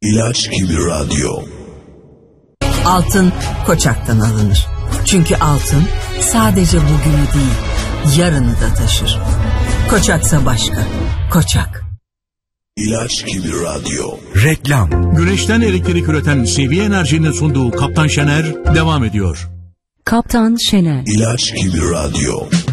İlaç gibi radyo. Altın Koçak'tan alınır. Çünkü altın sadece bugünü değil, yarını da taşır. Koçaksa başka. Koçak. İlaç gibi radyo. Reklam. Güneşten elektrik üreten Seviye Enerji'nin sunduğu Kaptan Şener devam ediyor. Kaptan Şener. İlaç gibi radyo.